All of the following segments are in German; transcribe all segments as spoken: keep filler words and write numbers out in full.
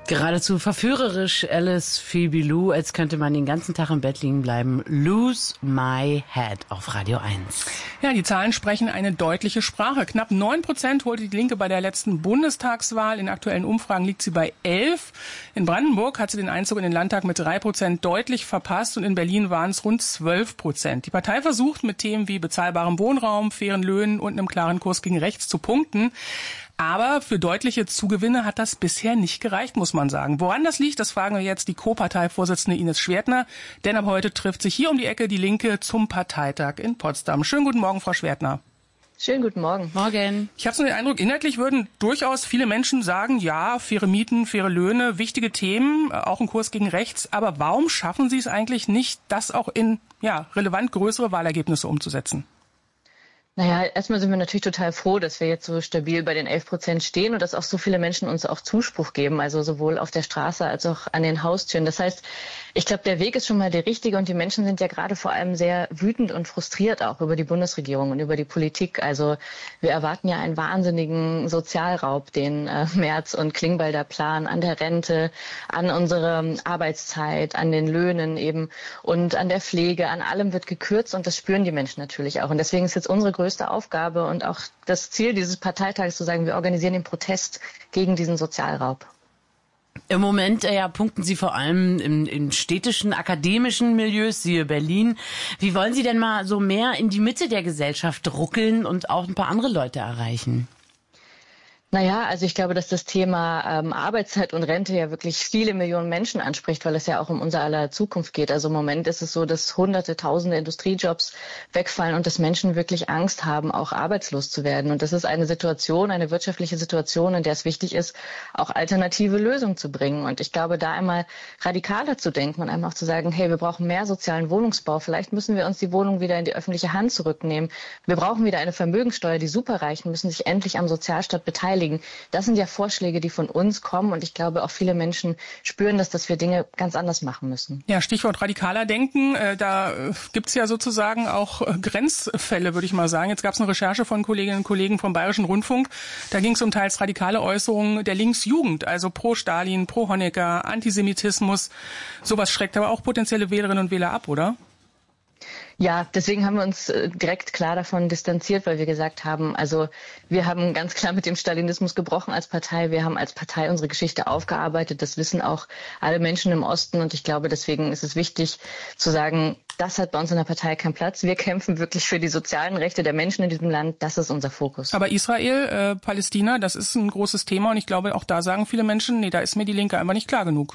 Geradezu verführerisch, Alice Phoebe Lou, als könnte man den ganzen Tag im Bett liegen bleiben. Lose My Head auf Radio eins. Ja, die Zahlen sprechen eine deutliche Sprache. Knapp neun Prozent holte die Linke bei der letzten Bundestagswahl. In aktuellen Umfragen liegt sie bei elf. In Brandenburg hat sie den Einzug in den Landtag mit drei Prozent deutlich verpasst und in Berlin waren es rund zwölf Prozent. Die Partei versucht mit Themen wie bezahlbarem Wohnraum, fairen Löhnen und einem klaren Kurs gegen rechts zu punkten. Aber für deutliche Zugewinne hat das bisher nicht gereicht, muss man sagen. Woran das liegt, das fragen wir jetzt die Co-Parteivorsitzende Ines Schwertner. Denn ab heute trifft sich hier um die Ecke die Linke zum Parteitag in Potsdam. Schönen guten Morgen, Frau Schwertner. Schönen guten Morgen. Morgen. Ich habe so den Eindruck, inhaltlich würden durchaus viele Menschen sagen, ja, faire Mieten, faire Löhne, wichtige Themen, auch ein Kurs gegen rechts. Aber warum schaffen Sie es eigentlich nicht, das auch in ja relevant größere Wahlergebnisse umzusetzen? Naja, erstmal sind wir natürlich total froh, dass wir jetzt so stabil bei den elf Prozent stehen und dass auch so viele Menschen uns auch Zuspruch geben, also sowohl auf der Straße als auch an den Haustüren. Das heißt, ich glaube, der Weg ist schon mal der richtige und die Menschen sind ja gerade vor allem sehr wütend und frustriert auch über die Bundesregierung und über die Politik. Also wir erwarten ja einen wahnsinnigen Sozialraub, den äh, Merz und Klingbeil da planen, an der Rente, an unserer Arbeitszeit, an den Löhnen eben und an der Pflege, an allem wird gekürzt und das spüren die Menschen natürlich auch. Und deswegen ist jetzt unsere größte Aufgabe und auch das Ziel dieses Parteitags zu sagen, wir organisieren den Protest gegen diesen Sozialraub. Im Moment äh, ja, punkten Sie vor allem in, in städtischen, akademischen Milieus, siehe Berlin. Wie wollen Sie denn mal so mehr in die Mitte der Gesellschaft ruckeln und auch ein paar andere Leute erreichen? Naja, also ich glaube, dass das Thema ähm, Arbeitszeit und Rente ja wirklich viele Millionen Menschen anspricht, weil es ja auch um unser aller Zukunft geht. Also im Moment ist es so, dass hunderte, tausende Industriejobs wegfallen und dass Menschen wirklich Angst haben, auch arbeitslos zu werden. Und das ist eine Situation, eine wirtschaftliche Situation, in der es wichtig ist, auch alternative Lösungen zu bringen. Und ich glaube, da einmal radikaler zu denken und einmal auch zu sagen, hey, wir brauchen mehr sozialen Wohnungsbau. Vielleicht müssen wir uns die Wohnung wieder in die öffentliche Hand zurücknehmen. Wir brauchen wieder eine Vermögensteuer. Die Superreichen müssen sich endlich am Sozialstaat beteiligen. Das sind ja Vorschläge, die von uns kommen und ich glaube auch viele Menschen spüren das, dass wir Dinge ganz anders machen müssen. Ja, Stichwort radikaler Denken, äh, da äh, gibt's ja sozusagen auch äh, Grenzfälle, würde ich mal sagen. Jetzt gab's eine Recherche von Kolleginnen und Kollegen vom Bayerischen Rundfunk, da ging es um teils radikale Äußerungen der Linksjugend, also pro Stalin, pro Honecker, Antisemitismus. Sowas schreckt aber auch potenzielle Wählerinnen und Wähler ab, oder? Ja, deswegen haben wir uns direkt klar davon distanziert, weil wir gesagt haben, also wir haben ganz klar mit dem Stalinismus gebrochen als Partei. Wir haben als Partei unsere Geschichte aufgearbeitet. Das wissen auch alle Menschen im Osten. Und ich glaube, deswegen ist es wichtig zu sagen, das hat bei uns in der Partei keinen Platz. Wir kämpfen wirklich für die sozialen Rechte der Menschen in diesem Land. Das ist unser Fokus. Aber Israel, äh, Palästina, das ist ein großes Thema. Und ich glaube, auch da sagen viele Menschen, nee, da ist mir die Linke einfach nicht klar genug.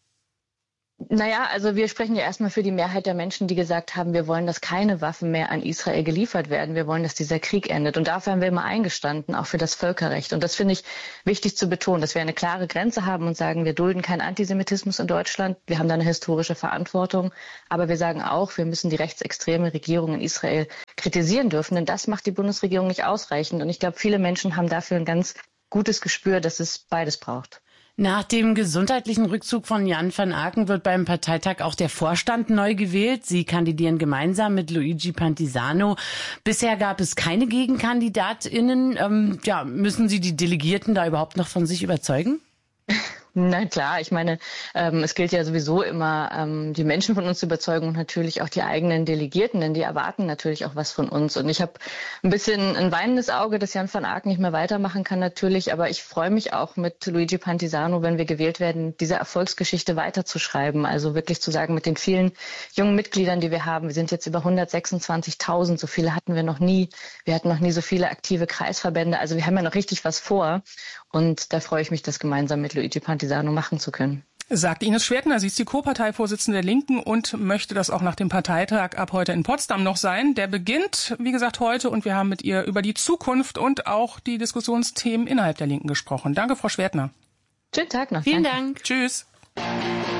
Naja, also wir sprechen ja erstmal für die Mehrheit der Menschen, die gesagt haben, wir wollen, dass keine Waffen mehr an Israel geliefert werden. Wir wollen, dass dieser Krieg endet. Und dafür haben wir immer eingestanden, auch für das Völkerrecht. Und das finde ich wichtig zu betonen, dass wir eine klare Grenze haben und sagen, wir dulden keinen Antisemitismus in Deutschland. Wir haben da eine historische Verantwortung. Aber wir sagen auch, wir müssen die rechtsextreme Regierung in Israel kritisieren dürfen. Denn das macht die Bundesregierung nicht ausreichend. Und ich glaube, viele Menschen haben dafür ein ganz gutes Gespür, dass es beides braucht. Nach dem gesundheitlichen Rückzug von Jan van Aken wird beim Parteitag auch der Vorstand neu gewählt. Sie kandidieren gemeinsam mit Luigi Pantisano. Bisher gab es keine GegenkandidatInnen. Ähm, ja, müssen Sie die Delegierten da überhaupt noch von sich überzeugen? Na klar, ich meine, ähm, es gilt ja sowieso immer, ähm, die Menschen von uns zu überzeugen und natürlich auch die eigenen Delegierten, denn die erwarten natürlich auch was von uns. Und ich habe ein bisschen ein weinendes Auge, dass Jan van Aken nicht mehr weitermachen kann natürlich, aber ich freue mich auch mit Luigi Pantisano, wenn wir gewählt werden, diese Erfolgsgeschichte weiterzuschreiben. Also wirklich zu sagen, mit den vielen jungen Mitgliedern, die wir haben, wir sind jetzt über hundertsechsundzwanzigtausend, so viele hatten wir noch nie. Wir hatten noch nie so viele aktive Kreisverbände. Also wir haben ja noch richtig was vor und da freue ich mich, das gemeinsam mit Luigi Pantisano machen zu können. Sagt Ines Schwertner, sie ist die Co-Parteivorsitzende der Linken und möchte das auch nach dem Parteitag ab heute in Potsdam noch sein. Der beginnt, wie gesagt, heute und wir haben mit ihr über die Zukunft und auch die Diskussionsthemen innerhalb der Linken gesprochen. Danke, Frau Schwertner. Schönen Tag noch. Vielen Danke. Dank. Tschüss.